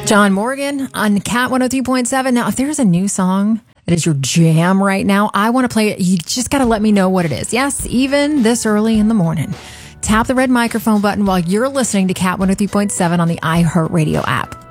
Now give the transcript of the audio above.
John Morgan on Cat 103.7. Now, if there's a new song that is your jam right now, I want to play it. You just got to let me know what it is. Yes, even this early in the morning. Tap the red microphone button while you're listening to Cat 103.7 on the iHeartRadio app.